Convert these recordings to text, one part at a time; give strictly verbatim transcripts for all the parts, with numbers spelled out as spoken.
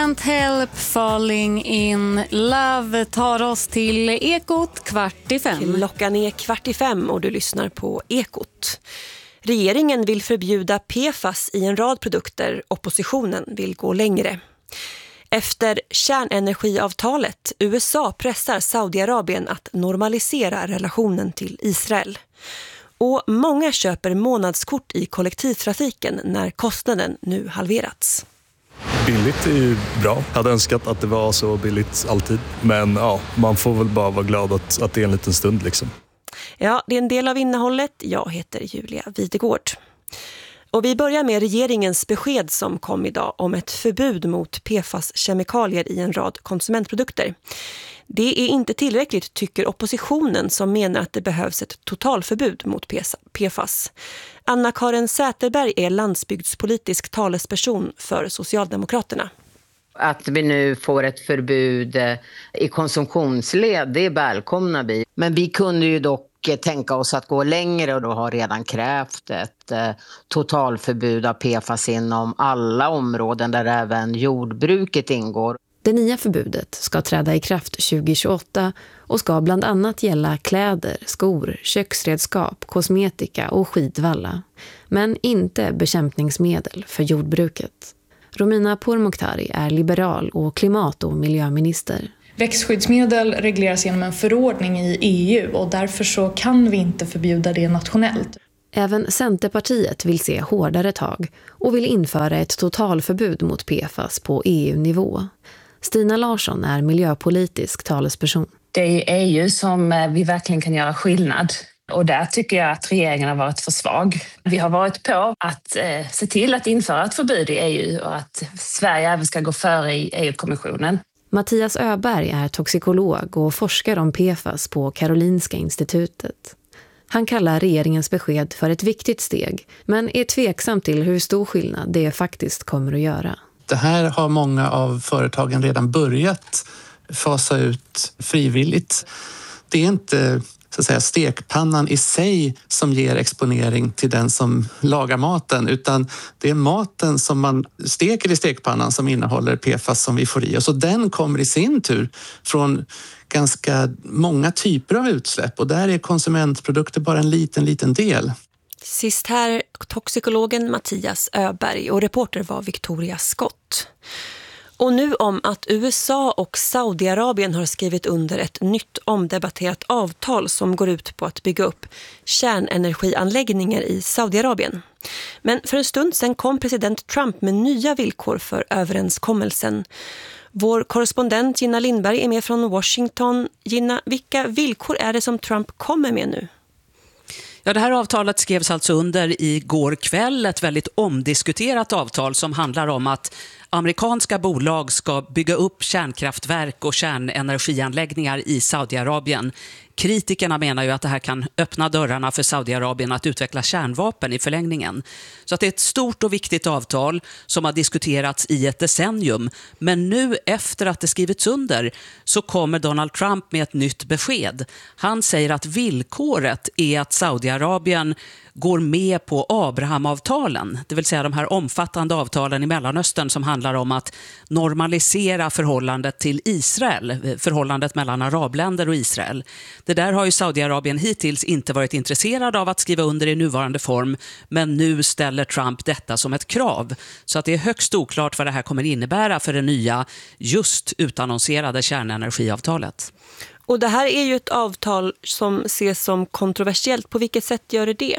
Can't help falling in love tar oss till Ekot kvart i fem. Klockan är kvart i fem och du lyssnar på Ekot. Regeringen vill förbjuda P F A S i en rad produkter. Oppositionen vill gå längre. Efter kärnenergiavtalet, U S A pressar Saudiarabien att normalisera relationen till Israel. Och många köper månadskort i kollektivtrafiken när kostnaden nu halverats. Billigt är ju bra. Jag hade önskat att det var så billigt alltid. Men ja, man får väl bara vara glad att, att det är en liten stund liksom. Ja, det är en del av innehållet. Jag heter Julia Videgård. Och vi börjar med regeringens besked som kom idag om ett förbud mot P F A S-kemikalier i en rad konsumentprodukter. Det är inte tillräckligt, tycker oppositionen, som menar att det behövs ett totalförbud mot P F A S. Anna-Karin Säterberg är landsbygdspolitisk talesperson för Socialdemokraterna. Att vi nu får ett förbud i konsumtionsled, det välkomnar vi. Men vi kunde ju dock tänka oss att gå längre och då har redan krävt ett eh, totalförbud av P F A S inom alla områden där även jordbruket ingår. Det nya förbudet ska träda i kraft tjugo tjugoåtta och ska bland annat gälla kläder, skor, köksredskap, kosmetika och skidvalla. Men inte bekämpningsmedel för jordbruket. Romina Pourmokhtari är liberal och klimat- och miljöminister. Växtskyddsmedel regleras genom en förordning i E U och därför så kan vi inte förbjuda det nationellt. Även Centerpartiet vill se hårdare tag och vill införa ett totalförbud mot P F A S på E U-nivå. Stina Larsson är miljöpolitisk talesperson. Det är E U som vi verkligen kan göra skillnad. Och där tycker jag att regeringen har varit för svag. Vi har varit på att eh, se till att införa ett förbud i E U och att Sverige även ska gå före i E U-kommissionen. Mattias Öberg är toxikolog och forskar om P F A S på Karolinska institutet. Han kallar regeringens besked för ett viktigt steg, men är tveksam till hur stor skillnad det faktiskt kommer att göra. Det här har många av företagen redan börjat fasa ut frivilligt. Det är inte så att säga stekpannan i sig som ger exponering till den som lagar maten, utan det är maten som man steker i stekpannan som innehåller P F A S som vi får i oss. Och den kommer i sin tur från ganska många typer av utsläpp och där är konsumentprodukter bara en liten, liten del. Sist här toxikologen Mattias Öberg och reporter var Victoria Scott. Och nu om att U S A och Saudiarabien har skrivit under ett nytt omdebatterat avtal som går ut på att bygga upp kärnenergianläggningar i Saudiarabien. Men för en stund sedan kom president Trump med nya villkor för överenskommelsen. Vår korrespondent Gina Lindberg är med från Washington. Gina, vilka villkor är det som Trump kommer med nu? Ja, det här avtalet skrevs alltså under i går kväll, ett väldigt omdiskuterat avtal som handlar om att amerikanska bolag ska bygga upp kärnkraftverk och kärnenergianläggningar i Saudiarabien. Kritikerna menar ju att det här kan öppna dörrarna för Saudiarabien att utveckla kärnvapen i förlängningen. Så att det är ett stort och viktigt avtal som har diskuterats i ett decennium. Men nu efter att det skrivits under så kommer Donald Trump med ett nytt besked. Han säger att villkoret är att Saudiarabien går med på Abrahamavtalen, det vill säga de här omfattande avtalen i Mellanöstern som handlar om att normalisera förhållandet till Israel, förhållandet mellan arabländer och Israel. Det där har ju Saudiarabien hittills inte varit intresserad av att skriva under i nuvarande form, men nu ställer Trump detta som ett krav. Så att det är högst oklart vad det här kommer innebära för det nya, just utannonserade kärnenergiavtalet. Och det här är ju ett avtal som ses som kontroversiellt. På vilket sätt gör det det?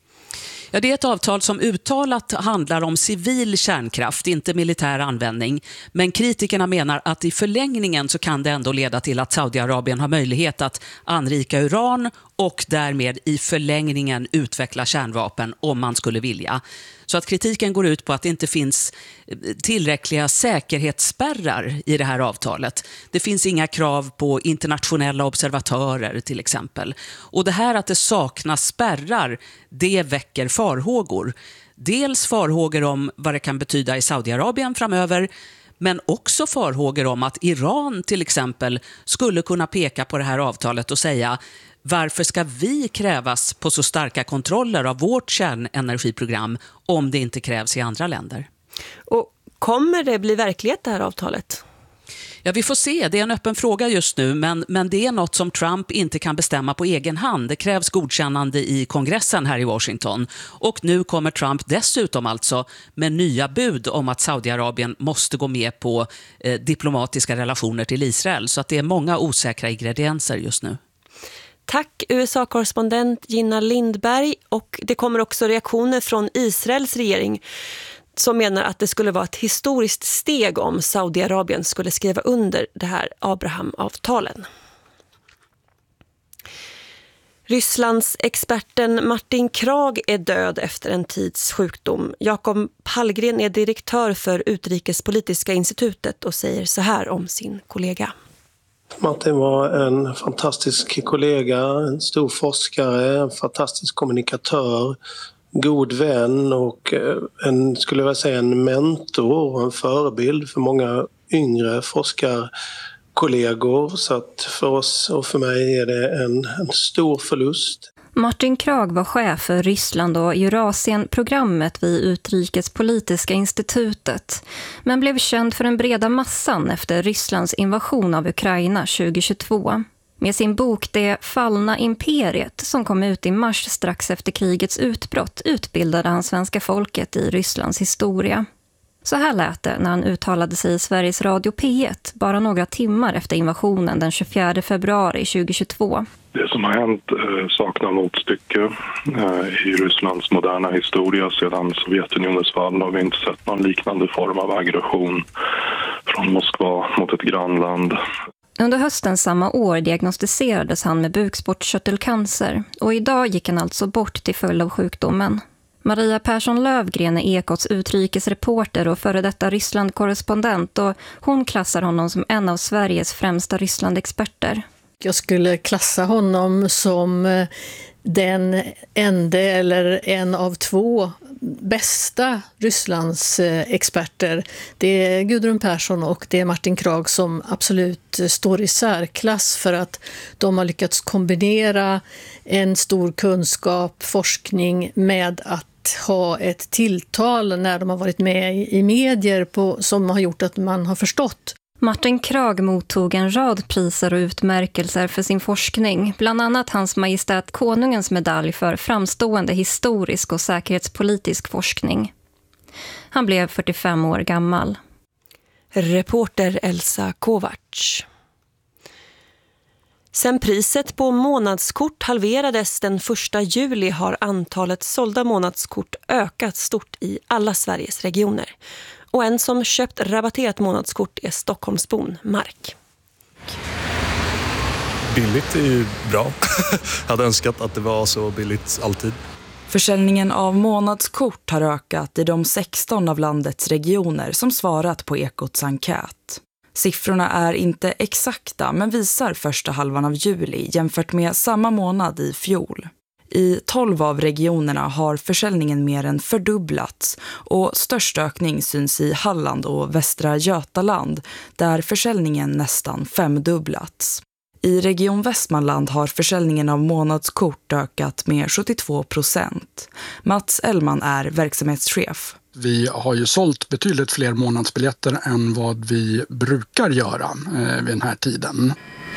Ja, det är ett avtal som uttalat handlar om civil kärnkraft, inte militär användning. Men kritikerna menar att i förlängningen så kan det ändå leda till att Saudiarabien har möjlighet att anrika uran och därmed i förlängningen utveckla kärnvapen om man skulle vilja. Så att kritiken går ut på att det inte finns tillräckliga säkerhetsspärrar i det här avtalet. Det finns inga krav på internationella observatörer till exempel. Och det här att det saknas spärrar, det väcker farhågor. Dels farhågor om vad det kan betyda i Saudiarabien framöver, men också farhågor om att Iran till exempel skulle kunna peka på det här avtalet och säga: varför ska vi krävas på så starka kontroller av vårt kärnenergiprogram om det inte krävs i andra länder? Och kommer det bli verklighet det här avtalet? Ja, vi får se. Det är en öppen fråga just nu, men, men det är något som Trump inte kan bestämma på egen hand. Det krävs godkännande i kongressen här i Washington. Och nu kommer Trump dessutom alltså med nya bud om att Saudiarabien måste gå med på eh, diplomatiska relationer till Israel. Så att det är många osäkra ingredienser just nu. Tack U S A-korrespondent Gina Lindberg, och det kommer också reaktioner från Israels regering som menar att det skulle vara ett historiskt steg om Saudiarabien skulle skriva under det här Abraham-avtalen. Rysslands experten Martin Krag är död efter en tids sjukdom. Jakob Hallgren är direktör för Utrikespolitiska institutet och säger så här om sin kollega. Martin var en fantastisk kollega, en stor forskare, en fantastisk kommunikatör, god vän och en, skulle jag säga, en mentor och en förebild för många yngre forskarkollegor. Så att för oss och för mig är det en, en stor förlust. Martin Krag var chef för Ryssland och Eurasien-programmet vid Utrikespolitiska institutet, men blev känd för den breda massan efter Rysslands invasion av Ukraina tjugohundratjugotvå. Med sin bok Det fallna imperiet, som kom ut i mars strax efter krigets utbrott, utbildade han svenska folket i Rysslands historia. Så här lät det när han uttalade sig i Sveriges Radio P ett bara några timmar efter invasionen den tjugofjärde februari tjugohundratjugotvå. Det som har hänt eh, saknar motstycke eh, i Rysslands moderna historia. Sedan Sovjetunionens fall har vi inte sett någon liknande form av aggression från Moskva mot ett grannland. Under hösten samma år diagnostiserades han med bukspottkörtelcancer och idag gick han alltså bort till följd av sjukdomen. Maria Persson Lövgren är Ekots utrikesreporter och före detta Ryssland-korrespondent, och hon klassar honom som en av Sveriges främsta Ryssland-experter. Jag skulle klassa honom som den enda eller en av två bästa Rysslands experter. Det är Gudrun Persson och det är Martin Krag som absolut står i särklass för att de har lyckats kombinera en stor kunskap, forskning med att ha ett tilltal när de har varit med i medier på, som har gjort att man har förstått. Martin Krag mottog en rad priser och utmärkelser för sin forskning, bland annat Hans Majestät Konungens medalj för framstående historisk och säkerhetspolitisk forskning. Han blev fyrtiofem år gammal. Reporter Elsa Kovacs. Sen priset på månadskort halverades den första juli har antalet sålda månadskort ökat stort i alla Sveriges regioner. Och en som köpt rabatterat månadskort är Stockholmsbon Mark. Billigt är ju bra. Jag hade önskat att det var så billigt alltid. Försäljningen av månadskort har ökat i de sexton av landets regioner som svarat på Ekots enkät. Siffrorna är inte exakta men visar första halvan av juli jämfört med samma månad i fjol. I tolv av regionerna har försäljningen mer än fördubblats och störst ökning syns i Halland och Västra Götaland där försäljningen nästan femdubblats. I Region Västmanland har försäljningen av månadskort ökat med sjuttiotvå procent. Mats Ellman är verksamhetschef. Vi har ju sålt betydligt fler månadsbiljetter än vad vi brukar göra eh, vid den här tiden.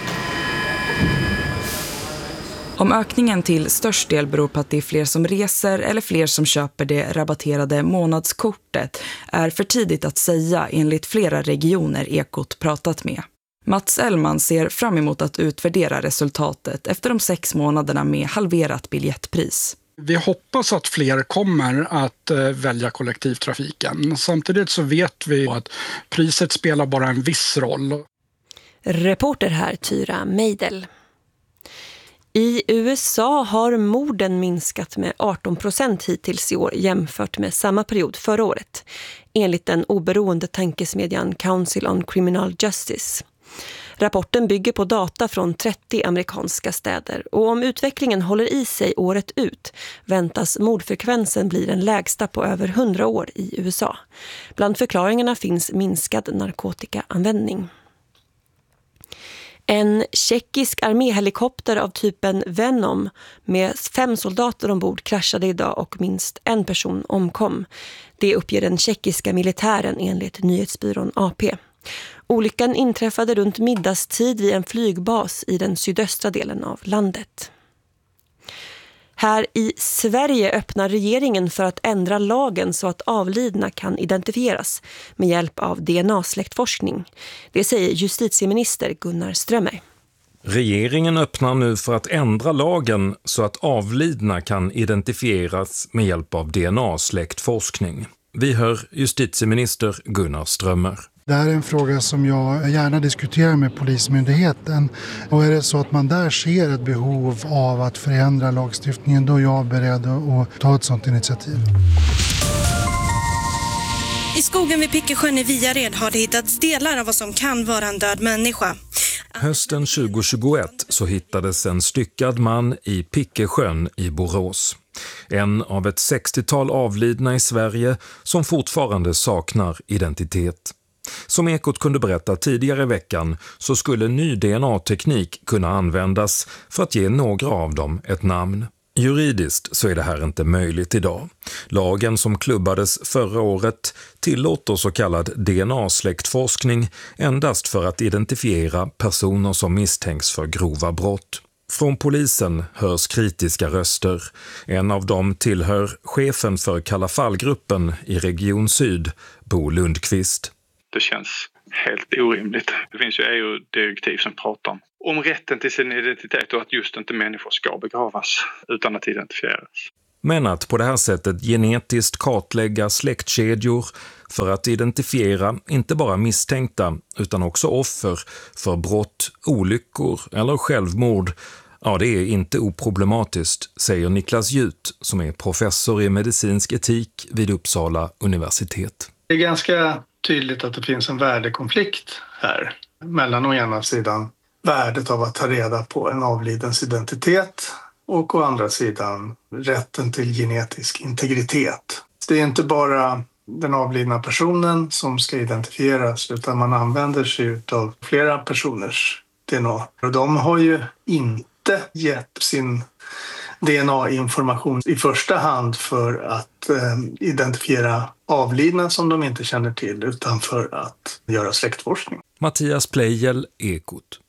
Om ökningen till störst del beror på att det är fler som reser eller fler som köper det rabatterade månadskortet är för tidigt att säga enligt flera regioner Ekot pratat med. Mats Ellman ser fram emot att utvärdera resultatet efter de sex månaderna med halverat biljettpris. Vi hoppas att fler kommer att välja kollektivtrafiken. Samtidigt så vet vi att priset spelar bara en viss roll. Reporter här Tyra Meidel. I U S A har morden minskat med arton procent hittills i år jämfört med samma period förra året, enligt den oberoende tankesmedjan Council on Criminal Justice. Rapporten bygger på data från trettio amerikanska städer och om utvecklingen håller i sig året ut väntas mordfrekvensen bli den lägsta på över hundra år i U S A. Bland förklaringarna finns minskad narkotikaanvändning. En tjeckisk arméhelikopter av typen Venom med fem soldater ombord kraschade idag och minst en person omkom. Det uppger den tjeckiska militären enligt nyhetsbyrån A P. Olyckan inträffade runt middagstid vid en flygbas i den sydöstra delen av landet. Här i Sverige öppnar regeringen för att ändra lagen så att avlidna kan identifieras med hjälp av D N A-släktforskning. Det säger justitieminister Gunnar Strömmer. Regeringen öppnar nu för att ändra lagen så att avlidna kan identifieras med hjälp av D N A-släktforskning. Vi hör justitieminister Gunnar Strömmer. Det här är en fråga som jag gärna diskuterar med Polismyndigheten. Och är det så att man där ser ett behov av att förändra lagstiftningen, då är jag beredd att ta ett sådant initiativ. I skogen vid Pickesjön i Viared har det hittats delar av vad som kan vara en död människa. Hösten tjugohundratjugoett så hittades en styckad man i Pickesjön i Borås. En av ett sextiotal avlidna i Sverige som fortfarande saknar identitet. Som Ekot kunde berätta tidigare i veckan så skulle ny D N A-teknik kunna användas för att ge några av dem ett namn. Juridiskt så är det här inte möjligt idag. Lagen som klubbades förra året tillåter så kallad D N A-släktforskning endast för att identifiera personer som misstänks för grova brott. Från polisen hörs kritiska röster. En av dem tillhör chefen för Kalla fallgruppen i Region Syd, Bo Lundqvist. Det känns helt orimligt. Det finns ju E U-direktiv som pratar om, om rätten till sin identitet och att just inte människor ska begravas utan att identifieras. Men att på det här sättet genetiskt kartlägga släktkedjor för att identifiera inte bara misstänkta utan också offer för brott, olyckor eller självmord, ja, det är inte oproblematiskt, säger Niklas Jut som är professor i medicinsk etik vid Uppsala universitet. Det är ganska tydligt att det finns en värdekonflikt här mellan å ena sidan värdet av att ta reda på en avlidens identitet och å andra sidan rätten till genetisk integritet. Det är inte bara den avlidna personen som ska identifieras utan man använder sig av flera personers D N A. Och de har ju inte gett sin D N A-information i första hand för att eh, identifiera avlidna som de inte känner till utan för att göra släktforskning. Mattias Pleijel, Ekot.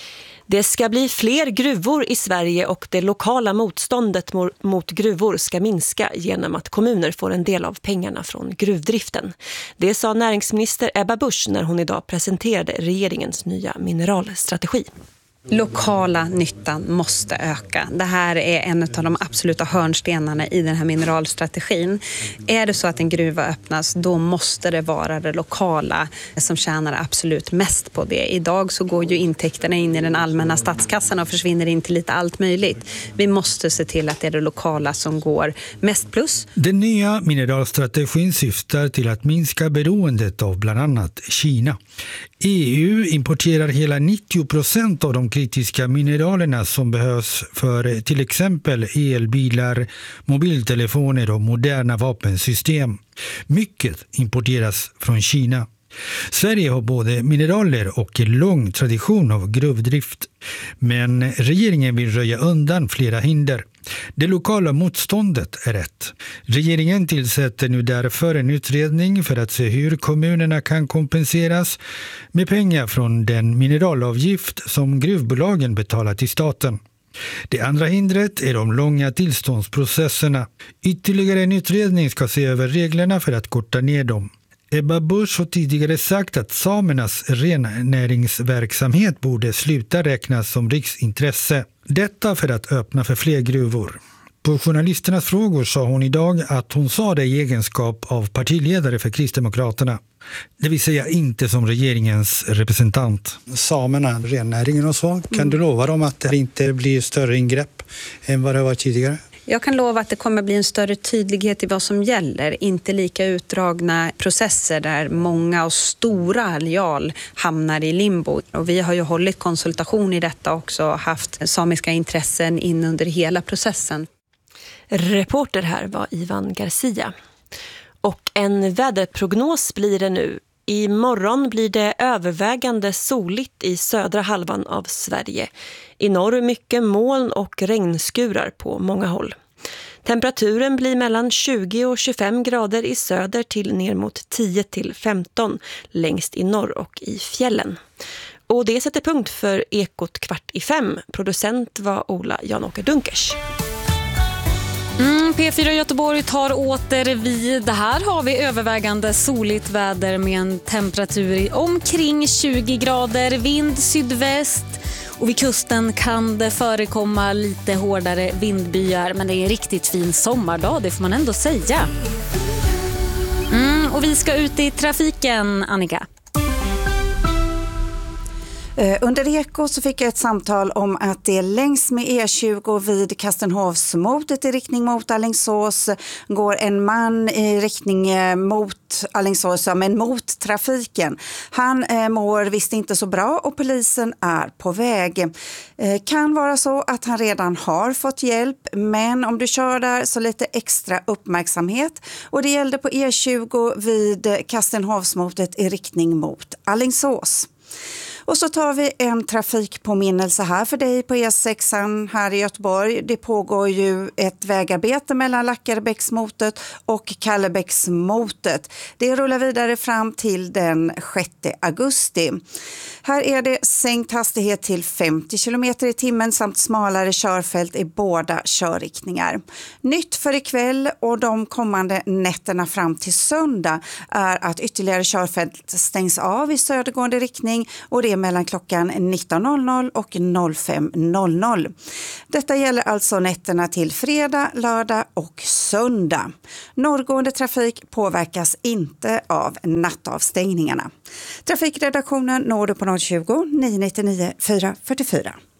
Det ska bli fler gruvor i Sverige och det lokala motståndet mot gruvor ska minska genom att kommuner får en del av pengarna från gruvdriften. Det sa näringsminister Ebba Busch när hon idag presenterade regeringens nya mineralstrategi. Lokala nyttan måste öka. Det här är en av de absoluta hörnstenarna i den här mineralstrategin. Är det så att en gruva öppnas, då måste det vara det lokala som tjänar absolut mest på det. Idag så går ju intäkterna in i den allmänna statskassan och försvinner in till lite allt möjligt. Vi måste se till att det är det lokala som går mest plus. Den nya mineralstrategin syftar till att minska beroendet av bland annat Kina. E U importerar hela nittio procent av de kritiska mineralerna som behövs för till exempel elbilar, mobiltelefoner och moderna vapensystem. Mycket importeras från Kina. Sverige har både mineraler och en lång tradition av gruvdrift. Men regeringen vill röja undan flera hinder. Det lokala motståndet är rätt. Regeringen tillsätter nu därför en utredning för att se hur kommunerna kan kompenseras med pengar från den mineralavgift som gruvbolagen betalar till staten. Det andra hindret är de långa tillståndsprocesserna. Ytterligare en utredning ska se över reglerna för att korta ner dem. Ebba Busch har tidigare sagt att samernas rennäringsverksamhet borde sluta räknas som riksintresse. Detta för att öppna för fler gruvor. På journalisternas frågor sa hon idag att hon sa det i egenskap av partiledare för Kristdemokraterna. Det vill säga inte som regeringens representant. Samerna, rennäringen och så, kan du lova dem att det inte blir större ingrepp än vad det var tidigare? Jag kan lova att det kommer bli en större tydlighet i vad som gäller. Inte lika utdragna processer där många och stora areal hamnar i limbo. Och vi har ju hållit konsultation i detta också och haft samiska intressen in under hela processen. Reporter här var Ivan Garcia. Och en väderprognos blir det nu. Imorgon blir det övervägande soligt i södra halvan av Sverige. I norr mycket moln och regnskurar på många håll. Temperaturen blir mellan tjugo och tjugofem grader i söder till ner mot tio till femton längst i norr och i fjällen. Och det sätter punkt för Ekot kvart i fem. Producent var Ola Janåker Dunkers. Mm, P fyra Göteborg tar åter vid. Det här har vi övervägande soligt väder med en temperatur i omkring tjugo grader, vind sydväst. Och vid kusten kan det förekomma lite hårdare vindbyar, men det är en riktigt fin sommardag, det får man ändå säga. Mm, och vi ska ut i trafiken, Annika. Under Eko så fick jag ett samtal om att det längs med E tjugo vid Kastenhovsmotet i riktning mot Alingsås går en man i riktning mot Alingsås, men mot trafiken. Han mår visst inte så bra och polisen är på väg. Kan vara så att han redan har fått hjälp, men om du kör där så lite extra uppmärksamhet. Och det gällde på E tjugo vid Kastenhovsmotet i riktning mot Alingsås. Och så tar vi en trafikpåminnelse här för dig på E sex här i Göteborg. Det pågår ju ett vägarbete mellan Lackarebäcksmotet och Kallebäcksmotet. Det rullar vidare fram till den sjätte augusti. Här är det sänkt hastighet till femtio kilometer i timmen samt smalare körfält i båda körriktningar. Nytt för ikväll och de kommande nätterna fram till söndag är att ytterligare körfält stängs av i södergående riktning, och det är mellan klockan nitton noll noll och fem noll noll. Detta gäller alltså nätterna till fredag, lördag och söndag. Norrgående trafik påverkas inte av nattavstängningarna. Trafikredaktionen når du på noll tjugo, nio nio nio, fyra fyra fyra.